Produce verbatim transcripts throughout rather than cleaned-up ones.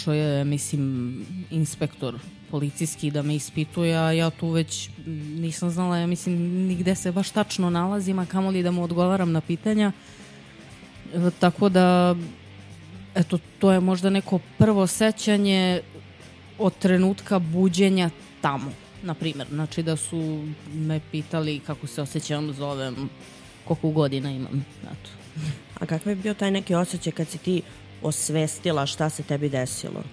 došao je, mislim, inspektor policijski da me ispituje, a ja tu već nisam znala, ja mislim, ni gde se baš tačno nalazim, a kamoli da mu odgovaram na pitanja. E, tako da, eto, to je možda neko prvo sećanje od trenutka buđenja tamo, na primjer. Znači da su me pitali kako se osjećam, zovem, koliko godina imam. Eto. A kakav je bio taj neki osjećaj kad si ti osvestila šta se tebi desilo?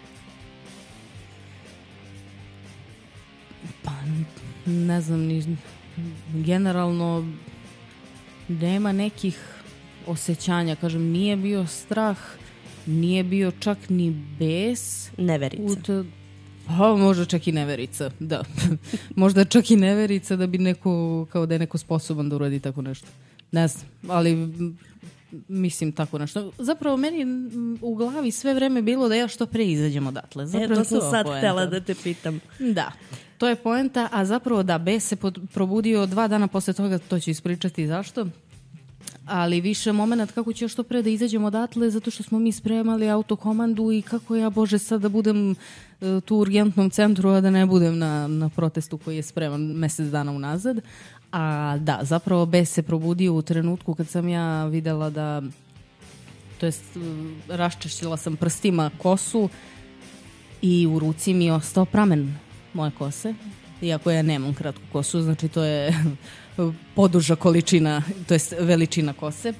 Pa, ne znam, ni, generalno nema nekih osjećanja. Kažem, nije bio strah, nije bio čak ni bes. Neverica. Te, pa, možda čak i neverica, da. Možda čak i neverica da bi neko, kao da je neko sposoban da uradi tako nešto. Ne znam, ali mislim tako nešto. Zapravo meni u glavi sve vreme bilo da ja što pre izađem odatle. Zapravo e, to sam sad poenta. htjela da te pitam. Da, to je poenta, a zapravo da, bes se pod, probudio dva dana posle toga, to ću ispričati zašto. Ali više moment kako ću još što pre da izađem odatle, zato što smo mi spremali autokomandu i kako ja, Bože, sad da budem uh, tu u urgentnom centru, a da ne budem na, na protestu koji je spreman mesec dana unazad. A da, zapravo bes se probudio u trenutku kad sam ja videla da, to jest raščešćila sam prstima kosu i u ruci mi je ostao pramen moje kose, iako ja nemam kratku kosu, znači to je poduža količina, to jest veličina kose.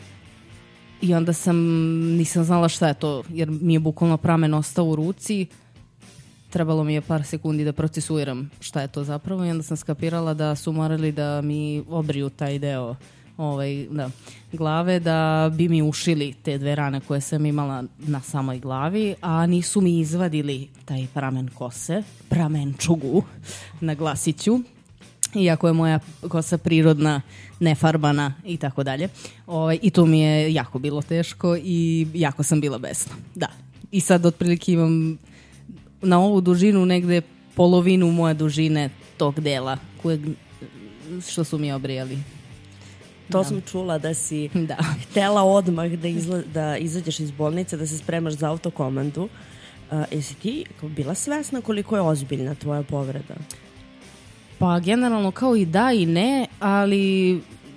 I onda sam, nisam znala šta je to, jer mi je bukvalno pramen ostao u ruci. Trebalo mi je par sekundi da procesuiram šta je to zapravo i onda sam skapirala da su morali da mi obriju taj deo ovaj, da, glave, da bi mi ušili te dve rane koje sam imala na samoj glavi, a nisu mi izvadili taj pramen kose, pramenčugu, naglasit ću, iako je moja kosa prirodna, nefarbana i tako dalje. Ovaj, I to mi je jako bilo teško i jako sam bila besna. Da. I sad otprilike imam na ovu dužinu negde polovinu moje dužine tog dela kojeg, što su mi obrijali. To da. sam čula da si da. htela odmah da, izla, da izađeš iz bolnice, da se spremaš za autokomandu. Uh, jesi ti bila svesna koliko je ozbiljna tvoja povreda? Pa generalno kao i da i ne, ali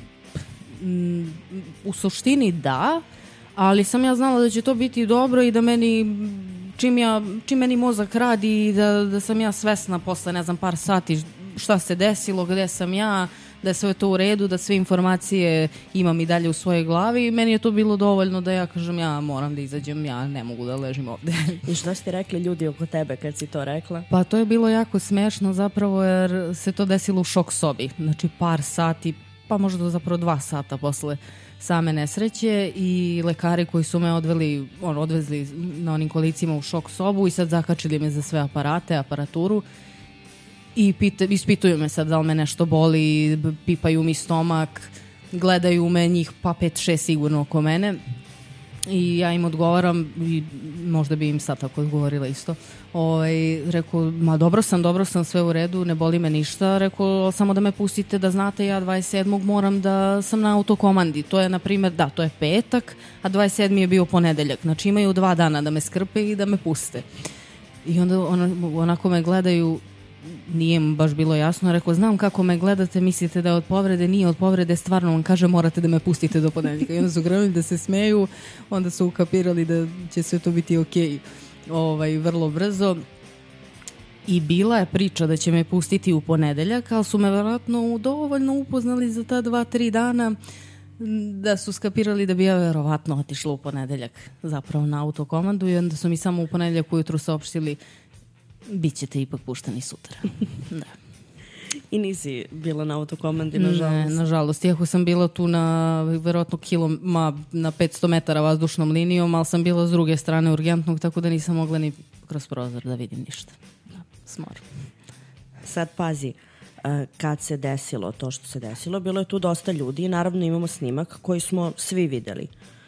m, u suštini da, ali sam ja znala da će to biti dobro i da meni čim, ja, čim meni mozak radi i da, da sam ja svesna posle, ne znam, par sati šta se desilo, gde sam ja, da je sve to u redu, da sve informacije imam i dalje u svojoj glavi i meni je to bilo dovoljno da ja kažem ja moram da izađem, ja ne mogu da ležim ovde. I šta ste rekli ljudi oko tebe kad si to rekla? Pa to je bilo jako smešno zapravo jer se to desilo u šok sobi, znači par sati, pa možda zapravo dva sata posle same nesreće i lekari koji su me odveli, on, odvezli na onim kolicima u šok sobu i sad zakačili me za sve aparate, aparaturu i pita, ispituju me sad da li me nešto boli, pipaju mi stomak, gledaju me njih pa pet, šest sigurno oko mene i ja im odgovaram i možda bi im sad tako odgovorila isto. Ovaj, rekao, ma dobro sam, dobro sam, sve u redu, ne boli me ništa. Rekao, samo da me pustite da znate, ja dvadeset sedmog moram da sam na autokomandi. To je, na primjer, da, to je petak, a dvadeset sedmi je bio ponedeljak. Znači imaju dva dana da me skrpe i da me puste. I onda on, onako me gledaju, nije im baš bilo jasno. Rekao, znam kako me gledate, mislite da je od povrede, nije od povrede, stvarno on kaže morate da me pustite do ponedeljka. I onda su krenuli da se smeju, onda su ukapirali da će sve to biti okej. Ovaj, vrlo brzo i bila je priča da će me pustiti u ponedeljak, ali su me verovatno dovoljno upoznali za ta dva, tri dana da su skapirali da bi ja verovatno otišla u ponedeljak zapravo na autokomandu i onda su mi samo u ponedeljak ujutru saopštili bit ćete ipak pušteni sutra. Da. I nisi bila na autokomandi, nažalost? Ne, nažalost. Iako sam bila tu na verovatno kiloma, na petsto metara vazdušnom linijom, ali sam bila s druge strane urgentnog, tako da nisam mogla ni kroz prozor da vidim ništa. Da, smor. Sad pazi, kad se desilo to što se desilo, bilo je tu dosta ljudi i naravno imamo snimak koji smo svi videli.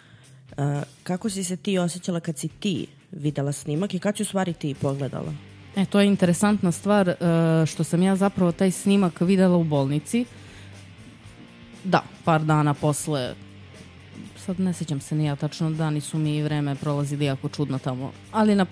Kako si se ti osjećala kad si ti videla snimak i kad si u stvari ti pogledala? E, to je interesantna stvar, što sam ja zapravo taj snimak videla u bolnici. Da, par dana posle, sad ne sjećam se ni ja tačno, dani su mi i vreme prolazili jako čudno tamo, ali na